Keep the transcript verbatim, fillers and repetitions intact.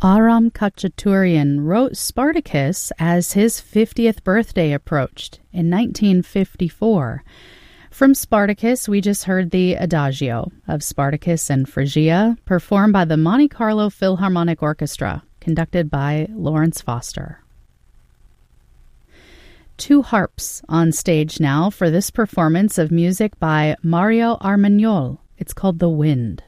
Aram Khachaturian wrote Spartacus as his fiftieth birthday approached in nineteen fifty-four. From Spartacus, we just heard the Adagio of Spartacus and Phrygia, performed by the Monte Carlo Philharmonic Orchestra, conducted by Lawrence Foster. Two harps on stage now for this performance of music by Mario Armagnol. It's called The Wind.